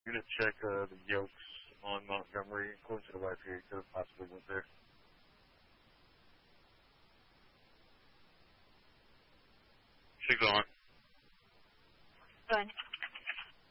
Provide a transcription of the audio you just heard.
Unit check the yokes on Montgomery, according to the YPA, could have possibly went there. Signal on.